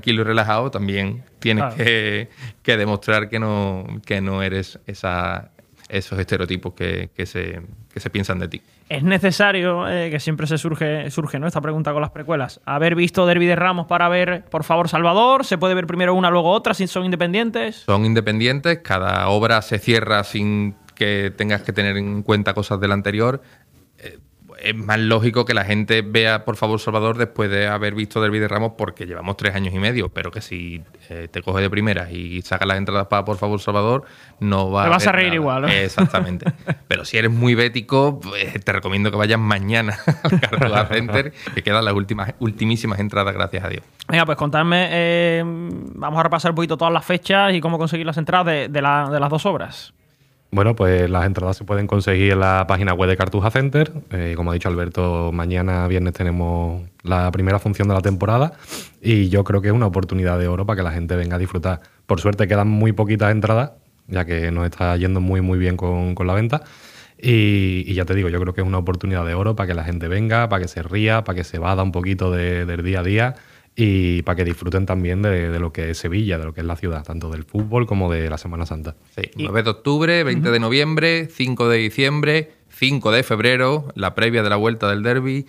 tranquilo y relajado, también tienes que demostrar que no eres esos estereotipos que se piensan de ti. Es necesario, que siempre surge, ¿no?, esta pregunta con las precuelas, haber visto Derbi de Ramos para ver Por favor Salvador. ¿Se puede ver primero una, luego otra, si son independientes? Son independientes, cada obra se cierra sin que tengas que tener en cuenta cosas de la anterior. Es más lógico que la gente vea Por favor Salvador después de haber visto Derbi de Ramos, porque llevamos 3 años y medio, pero que si te coges de primeras y sacas las entradas para Por favor Salvador, no va a... Te vas a reír nada. igual, ¿no? Exactamente. Pero si eres muy bético, pues, te recomiendo que vayas mañana al Cartuja Center, que quedan las ultimísimas entradas, gracias a Dios. Venga, pues contadme, vamos a repasar un poquito todas las fechas y cómo conseguir las entradas de las dos obras. Bueno, pues las entradas se pueden conseguir en la página web de Cartuja Center. Como ha dicho Alberto, mañana viernes tenemos la primera función de la temporada y yo creo que es una oportunidad de oro para que la gente venga a disfrutar. Por suerte quedan muy poquitas entradas, ya que nos está yendo muy muy bien con la venta. Y ya te digo, yo creo que es una oportunidad de oro para que la gente venga, para que se ría, para que se vada un poquito del día a día y para que disfruten también de lo que es Sevilla, de lo que es la ciudad, tanto del fútbol como de la Semana Santa. Sí, 9 de octubre, 20 de noviembre, 5 de diciembre, 5 de febrero, la previa de la vuelta del derbi,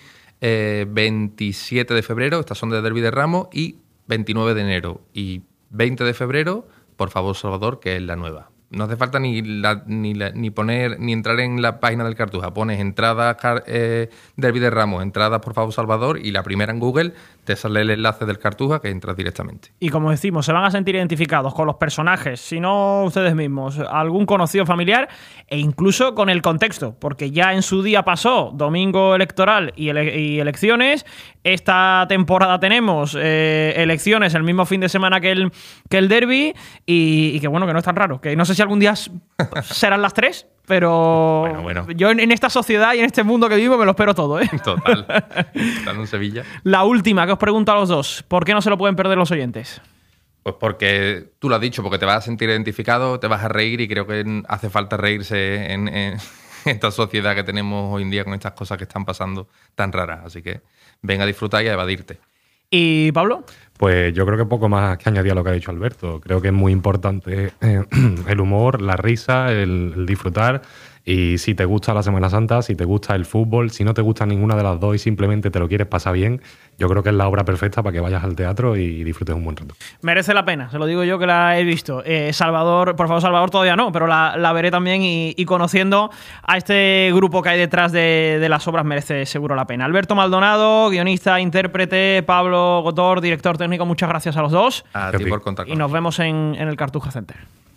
27 de febrero, estas son de Derbi de Ramos, y 29 de enero y 20 de febrero, Por favor Salvador, que es la nueva. No hace falta ni entrar en la página del Cartuja. Pones entradas Derbi de Ramos, entradas Por favor Salvador, y la primera en Google te sale el enlace del Cartuja que entras directamente. Y como decimos, se van a sentir identificados con los personajes, si no ustedes mismos, algún conocido familiar, e incluso con el contexto, porque ya en su día pasó domingo electoral y elecciones. Esta temporada tenemos elecciones el mismo fin de semana que el derbi, y que bueno, que no es tan raro, que no sé si algún día serán las 3, pero bueno. Yo en esta sociedad y en este mundo que vivo me lo espero todo, ¿eh? Total. Estando en Sevilla. La última que os pregunto a los dos, ¿por qué no se lo pueden perder los oyentes? Pues porque tú lo has dicho, porque te vas a sentir identificado, te vas a reír, y creo que hace falta reírse en esta sociedad que tenemos hoy en día con estas cosas que están pasando tan raras. Así que venga a disfrutar y a evadirte. ¿Y Pablo? Pues yo creo que poco más que añadir a lo que ha dicho Alberto. Creo que es muy importante el humor, la risa, el disfrutar. Y si te gusta la Semana Santa, si te gusta el fútbol, si no te gusta ninguna de las dos y simplemente te lo quieres pasar bien, yo creo que es la obra perfecta para que vayas al teatro y disfrutes un buen rato. Merece la pena, se lo digo yo que la he visto. Salvador, por favor Salvador todavía no, pero la veré también, y conociendo a este grupo que hay detrás de las obras merece seguro la pena. Alberto Maldonado, guionista, intérprete, Pablo Gotor, director técnico, muchas gracias a los dos. A ti por contar con y nos vemos en el Cartuja Center.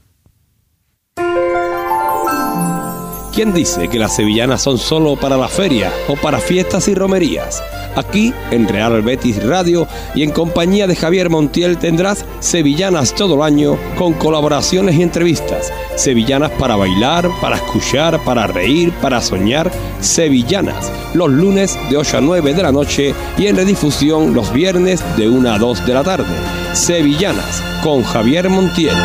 ¿Quién dice que las sevillanas son solo para la feria o para fiestas y romerías? Aquí, en Real Betis Radio y en compañía de Javier Montiel, tendrás sevillanas todo el año con colaboraciones y entrevistas. Sevillanas para bailar, para escuchar, para reír, para soñar. Sevillanas, los lunes de 8 a 9 de la noche y en redifusión los viernes de 1 a 2 de la tarde. Sevillanas, con Javier Montiel.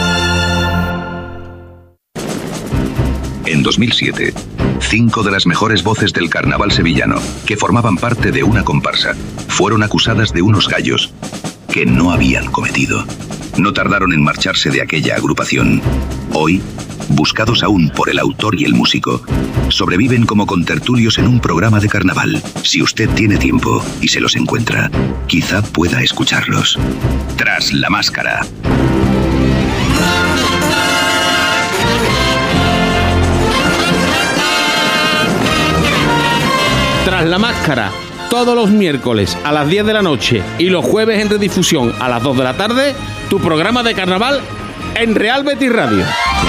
En 2007, 5 de las mejores voces del carnaval sevillano, que formaban parte de una comparsa, fueron acusadas de unos gallos que no habían cometido. No tardaron en marcharse de aquella agrupación. Hoy, buscados aún por el autor y el músico, sobreviven como contertulios en un programa de carnaval. Si usted tiene tiempo y se los encuentra, quizá pueda escucharlos. Tras la máscara. Tras la máscara, todos los miércoles a las 10 de la noche y los jueves en redifusión a las 2 de la tarde, tu programa de carnaval en Real Betis Radio.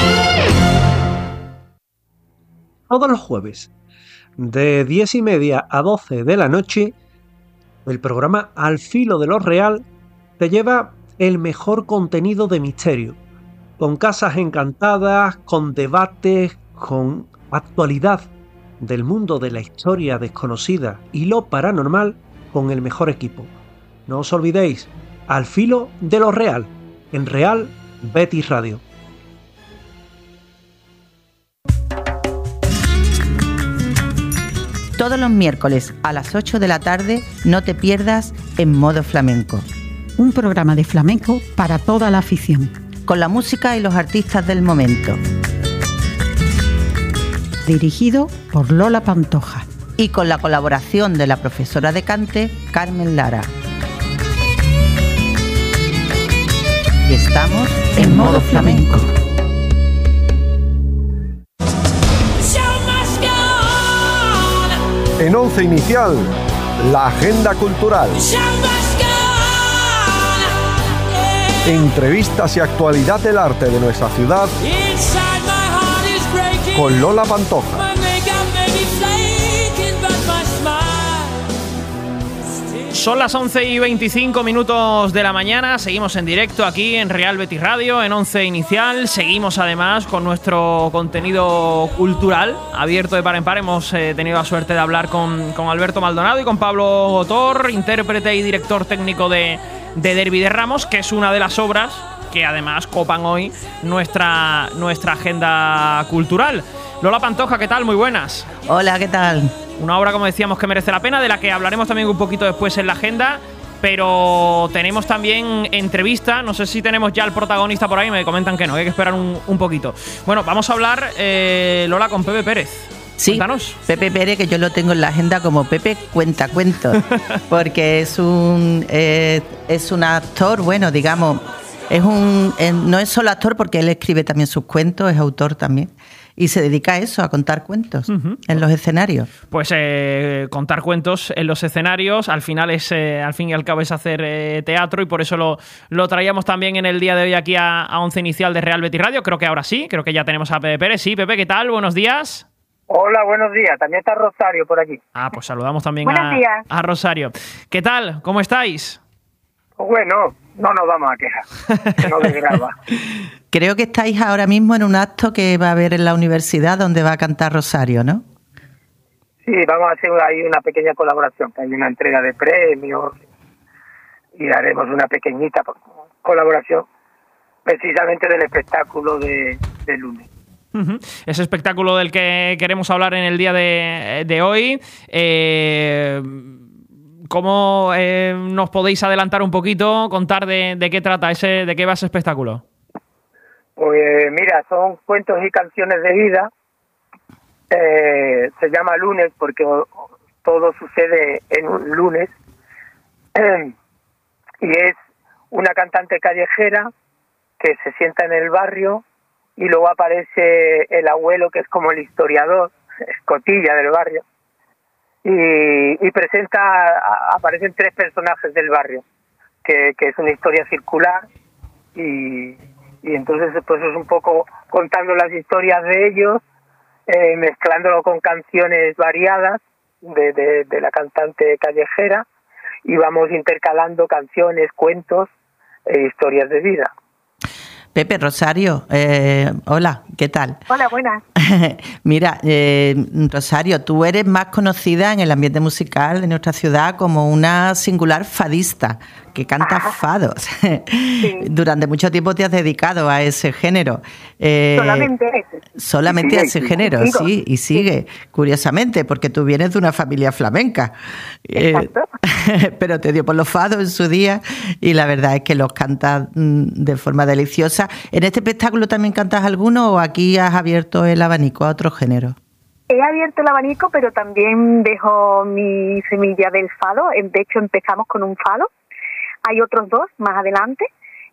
Todos los jueves, de 10:30 a 12 de la noche, el programa Al Filo de lo Real te lleva el mejor contenido de misterio, con casas encantadas, con debates, con actualidad del mundo de la historia desconocida y lo paranormal, con el mejor equipo. No os olvidéis, Al Filo de lo Real, en Real Betis Radio. Todos los miércoles a las 8 de la tarde no te pierdas En Modo Flamenco, un programa de flamenco para toda la afición. Con la música y los artistas del momento. Dirigido por Lola Pantoja. Y con la colaboración de la profesora de cante, Carmen Lara. Y estamos en modo flamenco. En Once Inicial, la agenda cultural. Entrevistas y actualidad del arte de nuestra ciudad con Lola Pantoja. Son las 11:25 de la mañana, seguimos en directo aquí en Real Betis Radio, en Once Inicial. Seguimos además con nuestro contenido cultural, abierto de par en par. Hemos tenido la suerte de hablar con Alberto Maldonado y con Pablo Gotor, intérprete y director técnico de Derby de Ramos, que es una de las obras que además copan hoy nuestra agenda cultural. Lola Pantoja, ¿qué tal? Muy buenas. Hola, ¿qué tal? Una obra, como decíamos, que merece la pena, de la que hablaremos también un poquito después en la agenda, pero tenemos también entrevista. No sé si tenemos ya el protagonista por ahí, me comentan que no, hay que esperar un poquito. Bueno, vamos a hablar, Lola, con Pepe Pérez. Sí, cuéntanos. Pepe Pérez, que yo lo tengo en la agenda como Pepe Cuenta Cuentos, porque es un actor, bueno, digamos, no es solo actor, porque él escribe también sus cuentos, es autor también. Y se dedica a eso, a contar cuentos en los escenarios. Pues contar cuentos en los escenarios, al fin y al cabo es hacer teatro, y por eso lo traíamos también en el día de hoy aquí a Once Inicial de Real Betis Radio. Creo que ahora sí, creo que ya tenemos a Pepe Pérez. Sí, Pepe, ¿qué tal? Buenos días. Hola, buenos días. También está Rosario por aquí. Pues saludamos también a Rosario. ¿Qué tal? ¿Cómo estáis? Bueno, no nos vamos a quejar. No desgrava. Creo que estáis ahora mismo en un acto que va a haber en la universidad donde va a cantar Rosario, ¿no? Sí, vamos a hacer ahí una pequeña colaboración, que hay una entrega de premios y haremos una pequeñita colaboración precisamente del espectáculo de lunes. Ese espectáculo del que queremos hablar en el día de hoy. ¿Cómo nos podéis adelantar un poquito, contar de qué trata de qué va ese espectáculo? Pues mira, son cuentos y canciones de vida. Se llama Lunes porque todo sucede en un lunes. Y es una cantante callejera que se sienta en el barrio y luego aparece el abuelo, que es como el historiador, escotilla del barrio. Y aparecen tres personajes del barrio, que es una historia circular, y entonces pues es un poco contando las historias de ellos, mezclándolo con canciones variadas de la cantante callejera, y vamos intercalando canciones, cuentos e historias de vida. Pepe, Rosario, hola, ¿qué tal? Hola, buenas. Mira, Rosario, tú eres más conocida en el ambiente musical de nuestra ciudad como una singular fadista que canta fados. Sí. Durante mucho tiempo te has dedicado a ese género. Solamente a ese género, sí, y sigue, curiosamente, porque tú vienes de una familia flamenca. Exacto. Pero te dio por los fados en su día y la verdad es que los cantas de forma deliciosa. ¿En este espectáculo también cantas alguno o aquí has abierto el abanico a otro género? He abierto el abanico, pero también dejo mi semilla del fado. De hecho, empezamos con un fado. Hay otros dos más adelante.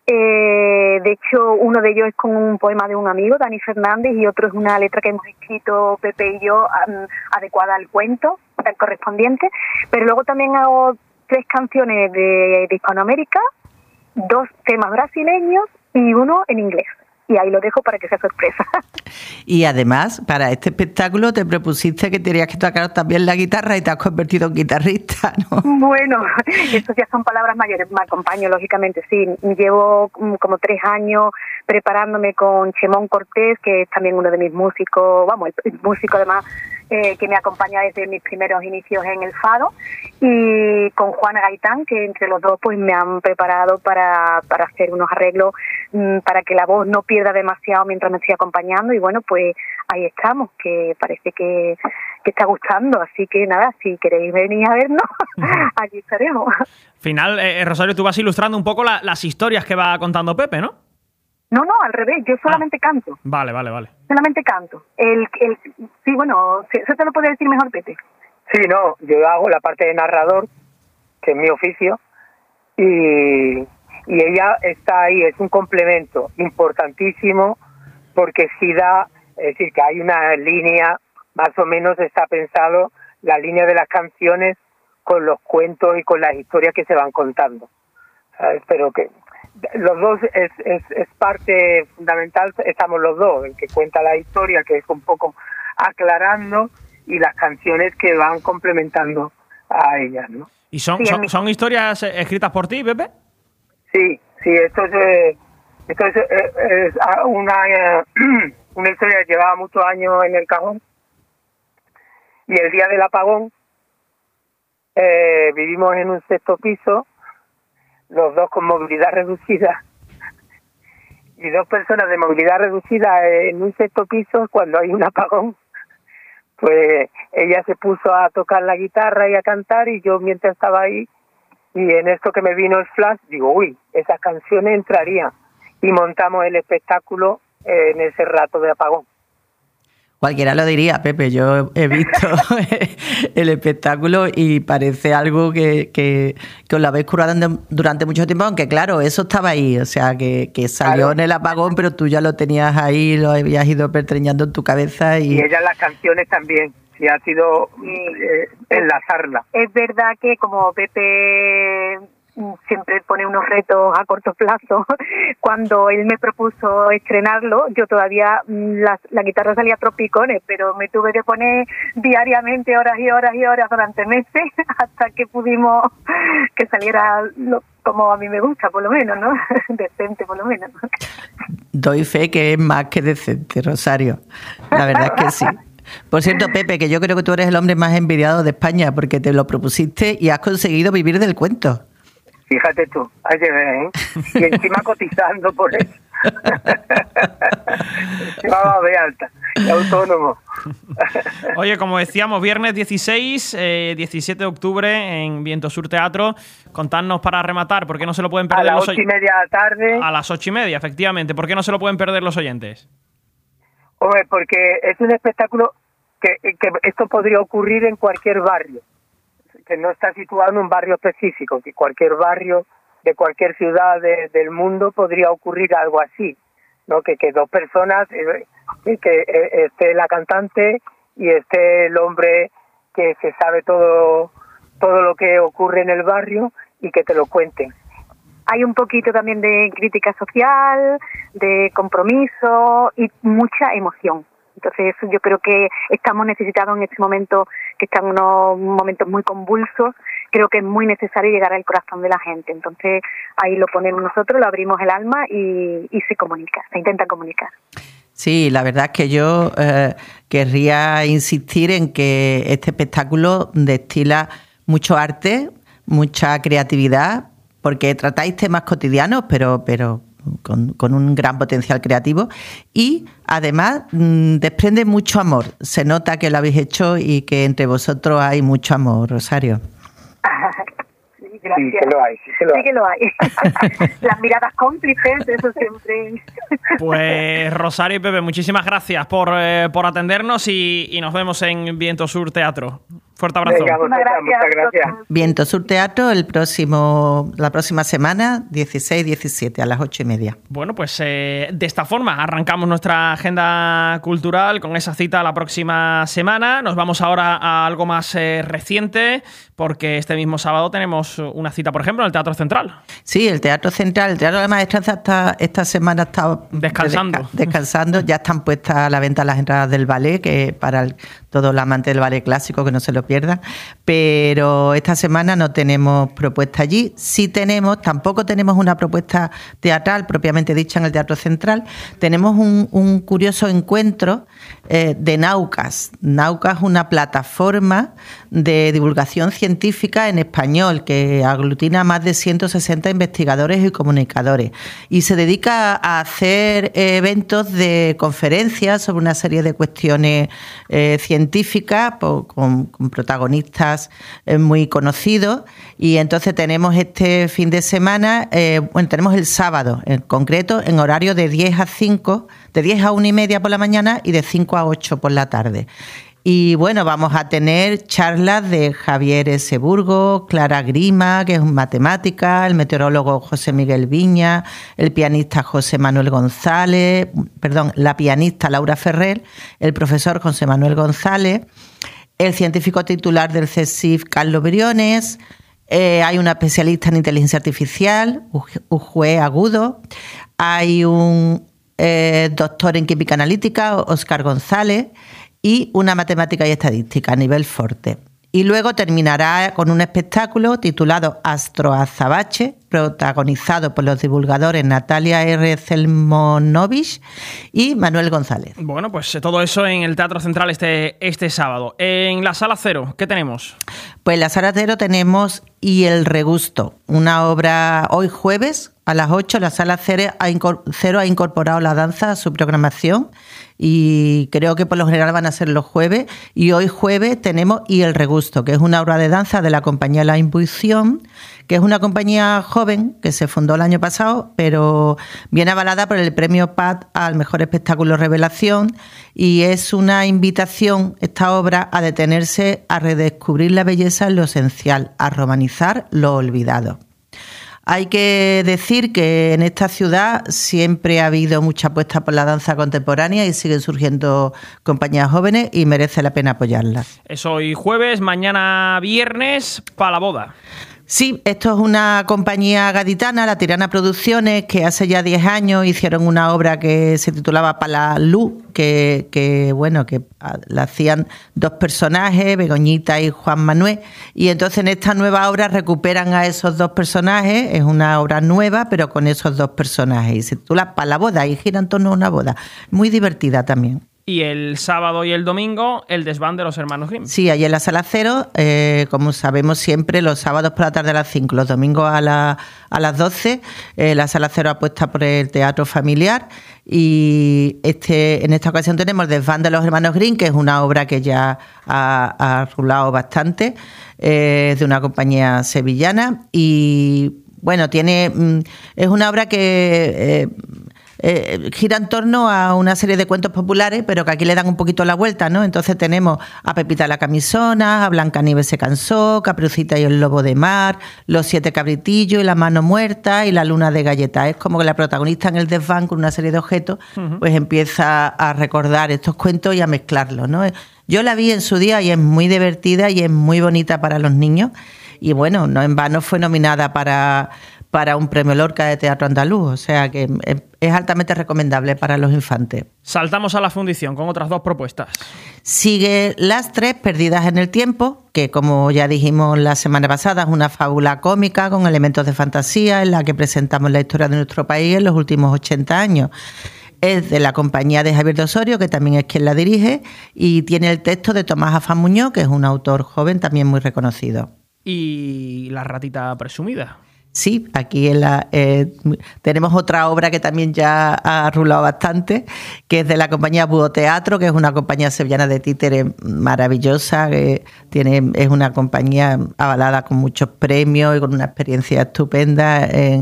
De hecho, uno de ellos es con un poema de un amigo, Dani Fernández, y otro es una letra que hemos escrito Pepe y yo, adecuada al cuento, al correspondiente. Pero luego también hago 3 canciones de Hispanoamérica, 2 temas brasileños y uno en inglés. Y ahí lo dejo para que sea sorpresa. Y además, para este espectáculo te propusiste que tenías que tocar también la guitarra y te has convertido en guitarrista, ¿no? Bueno, eso ya son palabras mayores. Me acompaño, lógicamente, sí. Llevo como 3 años preparándome con Chemón Cortés, que es también uno de mis músicos, el músico además que me acompaña desde mis primeros inicios en el fado, y con Juana Gaitán, que entre los dos pues me han preparado para hacer unos arreglos para que la voz no pierda demasiado mientras me estoy acompañando, y bueno, pues ahí estamos, que parece que está gustando, así que nada, si queréis venir a vernos, aquí estaremos. Final, Rosario, tú vas ilustrando un poco las historias que va contando Pepe, ¿no? No, al revés, yo solamente canto. Vale. Solamente canto. Sí, bueno, eso te lo puede decir mejor Pepe. Sí, no, yo hago la parte de narrador, que es mi oficio, y ella está ahí, es un complemento importantísimo, porque sí da, es decir, que hay una línea, más o menos está pensado la línea de las canciones con los cuentos y con las historias que se van contando, ¿sabes? Pero que los dos es parte fundamental, estamos los dos, el que cuenta la historia, que es un poco aclarando, y las canciones que van complementando a ellas, ¿no? ¿Y son historias escritas por ti, Pepe? Sí, esto es una historia que llevaba muchos años en el cajón, y el día del apagón vivimos en un 6º piso, los dos con movilidad reducida, y 2 personas de movilidad reducida en un 6º piso. Cuando hay un apagón, pues ella se puso a tocar la guitarra y a cantar, y yo mientras estaba ahí, y en esto que me vino el flash, digo, uy, esas canciones entrarían, y montamos el espectáculo en ese rato de apagón. Cualquiera lo diría, Pepe. Yo he visto el espectáculo y parece algo que os lo habéis curado durante mucho tiempo, aunque claro, eso estaba ahí, o sea, que salió claro en el apagón, pero tú ya lo tenías ahí, lo habías ido pertreñando en tu cabeza. Y ella las canciones también, sí, ha sido enlazarla. Es verdad que como Pepe siempre pone unos retos a corto plazo, cuando él me propuso estrenarlo, yo todavía la guitarra salía a tropicones, pero me tuve que poner diariamente horas y horas y horas durante meses hasta que pudimos que saliera como a mí me gusta, por lo menos, ¿no? Decente, por lo menos. Doy fe que es más que decente, Rosario. La verdad es que sí. Por cierto, Pepe, que yo creo que tú eres el hombre más envidiado de España porque te lo propusiste y has conseguido vivir del cuento. Fíjate tú, hay que ver, ¿eh? Y encima cotizando por eso. Vamos de alta, de autónomo. Oye, como decíamos, viernes 16, 17 de octubre en Viento Sur Teatro. Contadnos para rematar, ¿por qué no se lo pueden perder los oyentes? A las 8:30 de la tarde. A las 8:30, efectivamente. ¿Por qué no se lo pueden perder los oyentes? Hombre, porque es un espectáculo que esto podría ocurrir en cualquier barrio, que no está situado en un barrio específico, que cualquier barrio de cualquier ciudad del mundo podría ocurrir algo así, ¿no? Que 2 personas, que esté la cantante y esté el hombre que se sabe todo lo que ocurre en el barrio y que te lo cuenten. Hay un poquito también de crítica social, de compromiso y mucha emoción. Entonces eso yo creo que estamos necesitados en este momento, que están unos momentos muy convulsos. Creo que es muy necesario llegar al corazón de la gente. Entonces ahí lo ponemos nosotros, lo abrimos el alma y se comunica, se intenta comunicar. Sí, la verdad es que yo querría insistir en que este espectáculo destila mucho arte, mucha creatividad, porque tratáis temas cotidianos, pero con un gran potencial creativo, y además desprende mucho amor. Se nota que lo habéis hecho y que entre vosotros hay mucho amor, Rosario. Sí, gracias. Sí que lo hay. Las miradas cómplices, eso siempre. Pues Rosario y Pepe, muchísimas gracias por atendernos y nos vemos en Viento Sur Teatro. Fuerte abrazo. Venga, muchas gracias. Viento Sur Teatro la próxima semana, 16-17, a las 8:30. Bueno, pues de esta forma arrancamos nuestra agenda cultural con esa cita la próxima semana. Nos vamos ahora a algo más reciente, porque este mismo sábado tenemos una cita, por ejemplo, en el Teatro Central. Sí, el Teatro Central, el Teatro de la Maestranza esta semana está descansando. Ya están puestas a la venta las entradas del ballet, que para todos los amantes del ballet clásico, que no se lo pierdan. Pero esta semana no tenemos propuesta allí. Tampoco tenemos una propuesta teatral propiamente dicha en el Teatro Central. Tenemos un curioso encuentro de Naucas. Naucas es una plataforma de divulgación científica en español que aglutina a más de 160 investigadores y comunicadores y se dedica a hacer eventos de conferencias sobre una serie de cuestiones científicas con protagonistas muy conocidos. Y entonces tenemos este fin de semana, tenemos el sábado en concreto en horario de 10 a 5, de 10 a 1:30 por la mañana y de 5 a 8 por la tarde. Y bueno, vamos a tener charlas de Javier S. Burgos, Clara Grima, que es un matemática, el meteorólogo José Miguel Viña, el pianista José Manuel González, la pianista Laura Ferrer, el profesor José Manuel González, el científico titular del CSIC Carlos Briones, hay una especialista en inteligencia artificial, Ujue Agudo, hay un doctor en química analítica, Óscar González, y una matemática y estadística a nivel forte. Y luego terminará con un espectáculo titulado Astro Azabache, protagonizado por los divulgadores Natalia R. Zelmonovich y Manuel González. Bueno, pues todo eso en el Teatro Central este sábado. En la Sala Cero, ¿qué tenemos? Pues en la Sala Cero tenemos Y el Regusto, una obra hoy jueves a las 8. La Sala Cero ha incorporado la danza a su programación y creo que por lo general van a ser los jueves. Y hoy jueves tenemos Y el Regusto, que es una obra de danza de la compañía La Intuición, que es una compañía joven que se fundó el año pasado, pero viene avalada por el premio PAT al mejor espectáculo revelación, y es una invitación, esta obra, a detenerse a redescubrir la belleza en lo esencial, a romanizar lo olvidado. Hay que decir que en esta ciudad siempre ha habido mucha apuesta por la danza contemporánea y siguen surgiendo compañías jóvenes y merece la pena apoyarlas. Es hoy jueves, mañana viernes, para la boda. Sí, esto es una compañía gaditana, La Tirana Producciones, que hace ya 10 años hicieron una obra que se titulaba Palalú, que la hacían dos personajes, Begoñita y Juan Manuel, y entonces en esta nueva obra recuperan a esos dos personajes, es una obra nueva, pero con esos dos personajes, y se titula Pa' la boda, y gira en torno a una boda, muy divertida también. Y el sábado y el domingo, el desván de los hermanos Grimm. Sí, allí en la Sala Cero, como sabemos siempre, los sábados por la tarde a las 5, los domingos a las 12, la Sala Cero apuesta por el teatro familiar y en esta ocasión tenemos el desván de los hermanos Grimm, que es una obra que ya ha rulado bastante, de una compañía sevillana y bueno, es una obra que... gira en torno a una serie de cuentos populares, pero que aquí le dan un poquito la vuelta, ¿no? Entonces tenemos a Pepita la Camisona, a Blancanieves se cansó, Caperucita y el Lobo de Mar, Los 7 cabritillos y La mano muerta y La luna de galleta. Es como que la protagonista en el desván con una serie de objetos, pues empieza a recordar estos cuentos y a mezclarlos, ¿no? Yo la vi en su día y es muy divertida y es muy bonita para los niños. Y bueno, no en vano fue nominada para un premio Lorca de teatro andaluz, o sea que es altamente recomendable para los infantes. Saltamos a la fundición con otras dos propuestas. Sigue Las Tres perdidas en el tiempo, que como ya dijimos la semana pasada es una fábula cómica con elementos de fantasía en la que presentamos la historia de nuestro país en los últimos 80 años. Es de la compañía de Javier de Osorio, que también es quien la dirige, y tiene el texto de Tomás Afán Muñoz, que es un autor joven también muy reconocido. ¿Y La ratita presumida? Sí, aquí tenemos otra obra que también ya ha rulado bastante, que es de la compañía Búho Teatro, que es una compañía sevillana de títeres maravillosa, que es una compañía avalada con muchos premios y con una experiencia estupenda en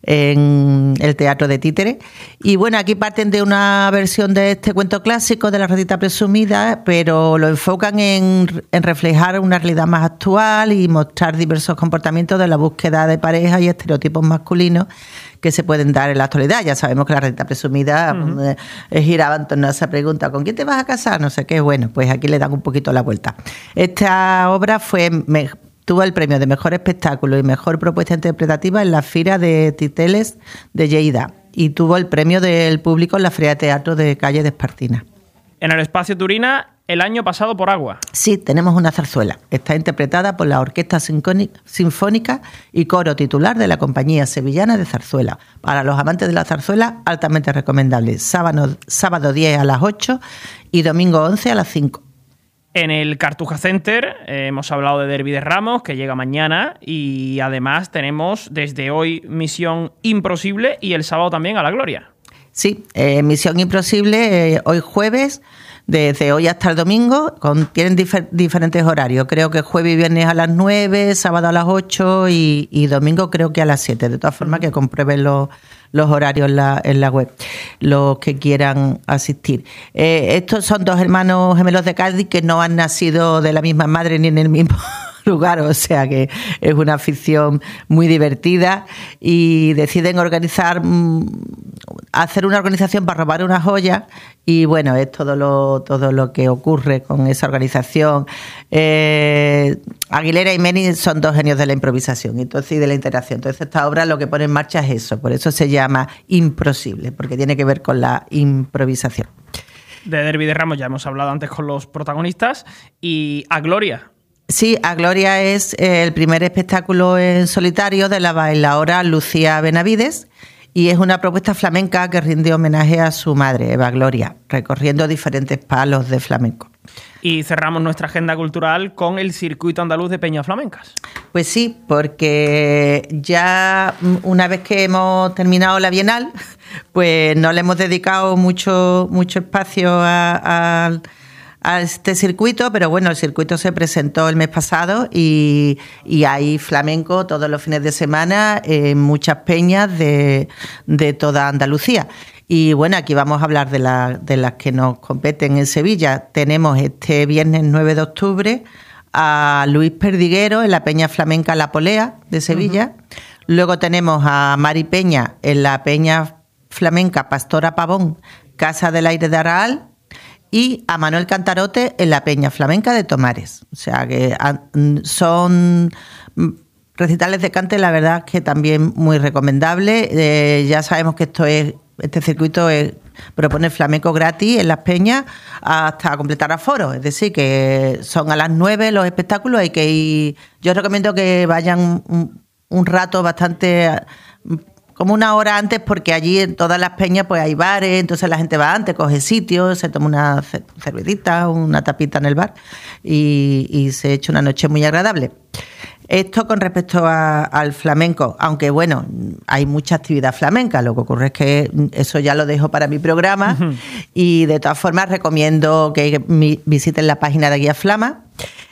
el teatro de títeres. Y bueno, aquí parten de una versión de este cuento clásico de La ratita presumida, pero lo enfocan en reflejar una realidad más actual y mostrar diversos comportamientos de la búsqueda de pareja y estereotipos masculinos que se pueden dar en la actualidad. Ya sabemos que La ratita presumida giraba en torno a esa pregunta, ¿con quién te vas a casar? No sé qué. Bueno, pues aquí le dan un poquito la vuelta. Esta obra tuvo el premio de Mejor Espectáculo y Mejor Propuesta Interpretativa en la Fira de Titeles de Lleida y tuvo el premio del público en la Feria de Teatro de Calle de Espartina. En el Espacio Turina, El año pasado por agua. Sí, tenemos una zarzuela. Está interpretada por la Orquesta Sinfónica y coro titular de la Compañía Sevillana de Zarzuela. Para los amantes de la zarzuela, altamente recomendable. Sábado 10 a las 8 y domingo 11 a las 5. En el Cartuja Center hemos hablado de Derbi de Ramos, que llega mañana, y además tenemos desde hoy Misión Imposible y el sábado también a la Gloria. Sí, Misión Imposible hoy jueves, desde hoy hasta el domingo, tienen diferentes horarios. Creo que jueves y viernes a las 9, sábado a las 8 y domingo creo que a las 7. De todas formas, que comprueben los horarios en la web, los que quieran asistir. Estos son dos hermanos gemelos de Cádiz que no han nacido de la misma madre ni en el mismo lugar, o sea que es una afición muy divertida y deciden hacer una organización para robar una joya y bueno, es todo lo que ocurre con esa organización. Aguilera y Meni son dos genios de la improvisación y de la interacción. Entonces esta obra lo que pone en marcha es eso, por eso se llama Imposible, porque tiene que ver con la improvisación. De Derbi de Ramos ya hemos hablado antes con los protagonistas y a Gloria. Sí, A Gloria es el primer espectáculo en solitario de la bailaora Lucía Benavides y es una propuesta flamenca que rinde homenaje a su madre, Eva Gloria, recorriendo diferentes palos de flamenco. Y cerramos nuestra agenda cultural con el Circuito Andaluz de Peñas Flamencas. Pues sí, porque ya una vez que hemos terminado la Bienal, pues no le hemos dedicado mucho espacio a este circuito, pero bueno, el circuito se presentó el mes pasado y hay flamenco todos los fines de semana en muchas peñas de toda Andalucía. Y bueno, aquí vamos a hablar de las que nos competen en Sevilla. Tenemos este viernes 9 de octubre a Luis Perdiguero en la Peña Flamenca La Polea de Sevilla. Uh-huh. Luego tenemos a Mari Peña en la Peña Flamenca Pastora Pavón, Casa del Aire de Araal. Y a Manuel Cantarote en la Peña Flamenca de Tomares. O sea que son recitales de cante, la verdad que también muy recomendable. Ya sabemos que este circuito propone flamenco gratis en las peñas hasta completar aforo. Es decir, que son a las 9 los espectáculos, hay que ir. Yo recomiendo que vayan un rato bastante, como una hora antes, porque allí en todas las peñas pues hay bares, entonces la gente va antes, coge sitios, se toma una cervecita, una tapita en el bar y se echa una noche muy agradable. Esto con respecto al flamenco, aunque bueno, hay mucha actividad flamenca, lo que ocurre es que eso ya lo dejo para mi programa. Uh-huh. Y de todas formas recomiendo que visiten la página de Guía Flama.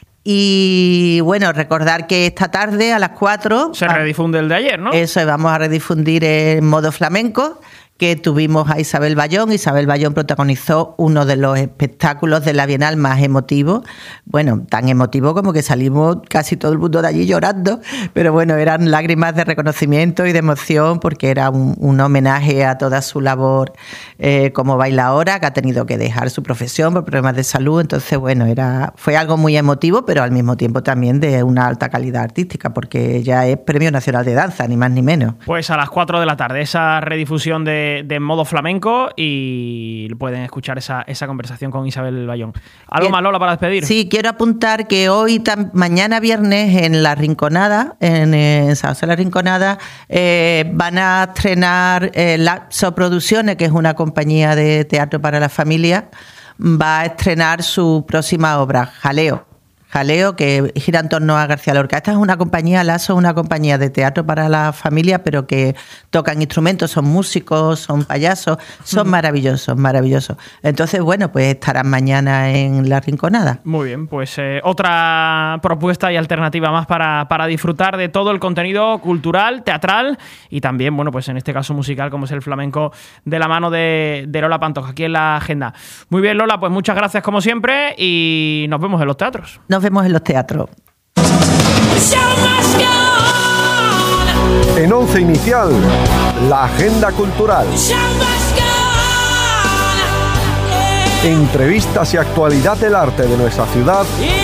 Y bueno, recordar que esta tarde a las 4... Se redifunde el de ayer, ¿no? Eso, vamos a redifundir en modo flamenco, que tuvimos a Isabel Bayón. Isabel Bayón protagonizó uno de los espectáculos de la Bienal más emotivos. Bueno, tan emotivo como que salimos casi todo el mundo de allí llorando, pero bueno, eran lágrimas de reconocimiento y de emoción porque era un homenaje a toda su labor como bailaora, que ha tenido que dejar su profesión por problemas de salud. Entonces, bueno, fue algo muy emotivo, pero al mismo tiempo también de una alta calidad artística, porque ella es Premio Nacional de Danza, ni más ni menos. Pues a las 4 de la tarde, esa redifusión de modo flamenco y pueden escuchar esa conversación con Isabel Bayón. ¿Algo más, Lola, para despedir? Sí, quiero apuntar que mañana viernes en La Rinconada, en San José de La Rinconada, van a estrenar Lapso Producciones, que es una compañía de teatro para la familia, va a estrenar su próxima obra, Jaleo, que gira en torno a García Lorca. Esta es una compañía, Lazo, una compañía de teatro para la familia, pero que tocan instrumentos, son músicos, son payasos, son maravillosos. Entonces, bueno, pues estarán mañana en La Rinconada. Muy bien, pues otra propuesta y alternativa más para disfrutar de todo el contenido cultural, teatral y también, bueno, pues en este caso musical, como es el flamenco, de la mano de Lola Pantoja, aquí en la agenda. Muy bien, Lola, pues muchas gracias como siempre y nos vemos en los teatros. Nos vemos en los teatros. En Once Inicial, la agenda cultural. Entrevistas y actualidad del arte de nuestra ciudad